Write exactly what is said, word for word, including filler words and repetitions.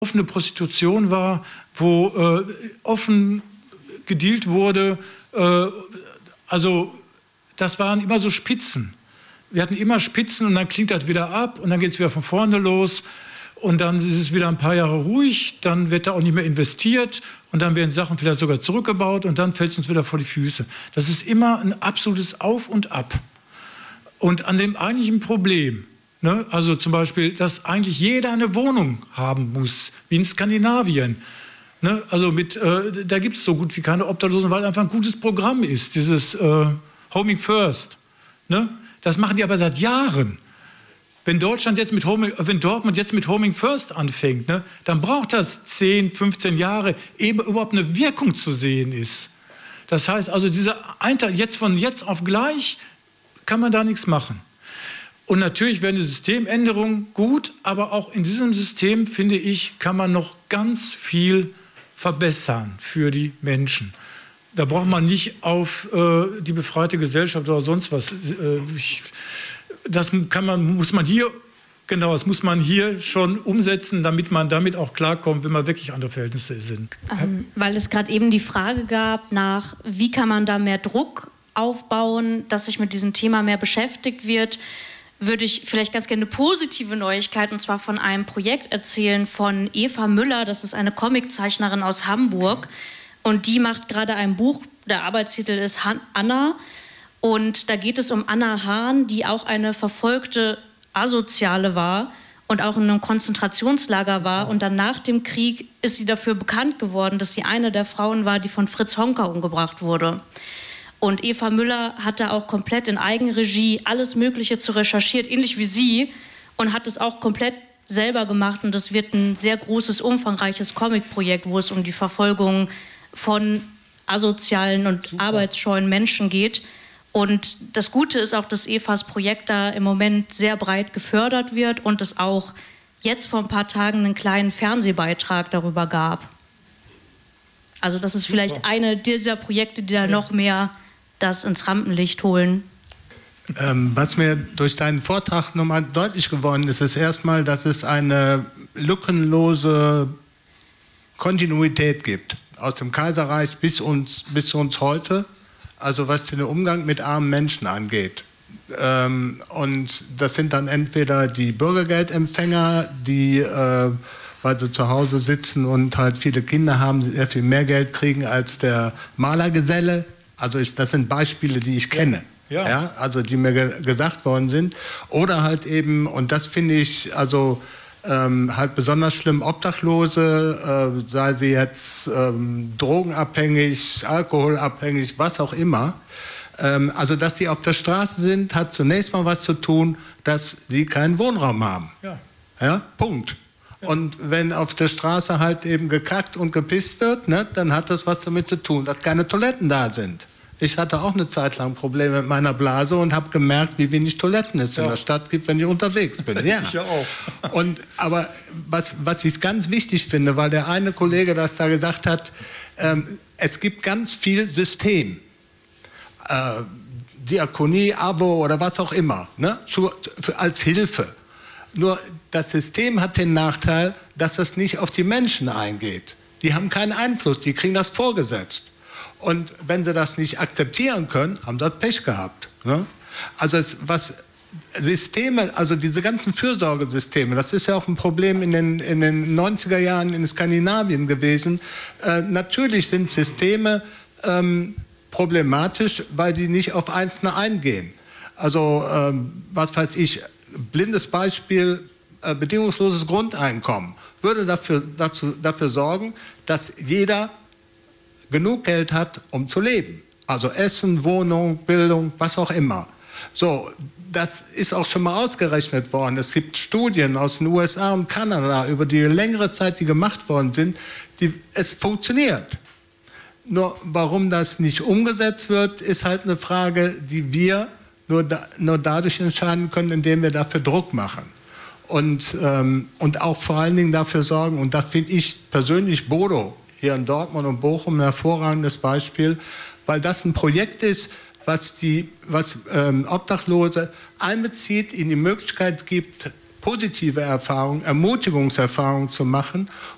offene Prostitution war, wo äh, offen gedealt wurde. Äh, also das waren immer so Spitzen. Wir hatten immer Spitzen und dann klingt das wieder ab und dann geht es wieder von vorne los und dann ist es wieder ein paar Jahre ruhig, dann wird da auch nicht mehr investiert und dann werden Sachen vielleicht sogar zurückgebaut und dann fällt es uns wieder vor die Füße. Das ist immer ein absolutes Auf und Ab. Und an dem eigentlichen Problem, ne, also zum Beispiel, dass eigentlich jeder eine Wohnung haben muss, wie in Skandinavien. Ne, also mit, äh, da gibt es so gut wie keine Obdachlosen, weil einfach ein gutes Programm ist, dieses äh, Homing First. Ne? Das machen die aber seit Jahren. Wenn Deutschland jetzt mit Homing, wenn Dortmund jetzt mit Homing First anfängt, ne, dann braucht das zehn, fünfzehn Jahre, ehe überhaupt eine Wirkung zu sehen ist. Das heißt also, dieser Einteil jetzt von jetzt auf gleich kann man da nichts machen. Und natürlich wäre eine Systemänderung gut, aber auch in diesem System, finde ich, kann man noch ganz viel verbessern für die Menschen. Da braucht man nicht auf äh, die befreite Gesellschaft oder sonst was. Äh, ich, das kann man, muss man hier, genau, das muss man hier schon umsetzen, damit man damit auch klarkommt, wenn man wirklich andere Verhältnisse sind. Ähm, weil es gerade eben die Frage gab nach, wie kann man da mehr Druck aufbauen, dass sich mit diesem Thema mehr beschäftigt wird, würde ich vielleicht ganz gerne eine positive Neuigkeit, und zwar von einem Projekt erzählen von Eva Müller. Das ist eine Comiczeichnerin aus Hamburg und die macht gerade ein Buch, der Arbeitstitel ist Anna, und da geht es um Anna Hahn, die auch eine verfolgte Asoziale war und auch in einem Konzentrationslager war, und dann nach dem Krieg ist sie dafür bekannt geworden, dass sie eine der Frauen war, die von Fritz Honka umgebracht wurde. Und Eva Müller hat da auch komplett in Eigenregie alles Mögliche zu recherchiert, ähnlich wie sie, und hat es auch komplett selber gemacht. Und das wird ein sehr großes, umfangreiches Comicprojekt, wo es um die Verfolgung von asozialen und Super. arbeitsscheuen Menschen geht. Und das Gute ist auch, dass Evas Projekt da im Moment sehr breit gefördert wird und es auch jetzt vor ein paar Tagen einen kleinen Fernsehbeitrag darüber gab. Also das ist Super. vielleicht eine dieser Projekte, die da ja. noch mehr das ins Rampenlicht holen. Ähm, was mir durch deinen Vortrag nochmal deutlich geworden ist, ist erstmal, dass es eine lückenlose Kontinuität gibt. Aus dem Kaiserreich bis uns, bis uns heute, also was den Umgang mit armen Menschen angeht. Ähm, und das sind dann entweder die Bürgergeldempfänger, die, äh, weil sie zu Hause sitzen und halt viele Kinder haben, sehr viel mehr Geld kriegen als der Malergeselle. Also ich, das sind Beispiele, die ich kenne, ja. Ja, also die mir ge gesagt worden sind. Oder halt eben, und das finde ich also ähm, halt besonders schlimm, Obdachlose, äh, sei sie jetzt ähm, drogenabhängig, alkoholabhängig, was auch immer. Ähm, also dass sie auf der Straße sind, hat zunächst mal was zu tun, dass sie keinen Wohnraum haben. Ja, ja, Punkt. Und wenn auf der Straße halt eben gekackt und gepisst wird, ne, dann hat das was damit zu tun, dass keine Toiletten da sind. Ich hatte auch eine Zeit lang Probleme mit meiner Blase und habe gemerkt, wie wenig Toiletten es ja. in der Stadt gibt, wenn ich unterwegs bin. Ja. Ich ja auch. Und, aber was, was ich ganz wichtig finde, weil der eine Kollege das da gesagt hat, ähm, es gibt ganz viel System. Äh, Diakonie, Abo oder was auch immer, ne, zu, für, als Hilfe. Nur das System hat den Nachteil, dass es nicht auf die Menschen eingeht. Die haben keinen Einfluss, die kriegen das vorgesetzt. Und wenn sie das nicht akzeptieren können, haben sie Pech gehabt. Ne? Also es, was Systeme, also diese ganzen Fürsorgesysteme, das ist ja auch ein Problem in den, in den neunziger Jahren in Skandinavien gewesen. Äh, natürlich sind Systeme ähm, problematisch, weil die nicht auf Einzelne eingehen. Also ähm, was weiß ich, blindes Beispiel, äh, bedingungsloses Grundeinkommen würde dafür, dazu, dafür sorgen, dass jeder genug Geld hat, um zu leben. Also Essen, Wohnung, Bildung, was auch immer. So, das ist auch schon mal ausgerechnet worden. Es gibt Studien aus den U S A und Kanada über die längere Zeit, die gemacht worden sind, die, es funktioniert. Nur warum das nicht umgesetzt wird, ist halt eine Frage, die wir nur, da, nur dadurch entscheiden können, indem wir dafür Druck machen. Und, ähm, und auch vor allen Dingen dafür sorgen, und da finde ich persönlich Bodo hier in Dortmund und Bochum ein hervorragendes Beispiel, weil das ein Projekt ist, was die was, ähm, Obdachlose einbezieht, ihnen die Möglichkeit gibt, positive Erfahrungen, Ermutigungserfahrungen zu machen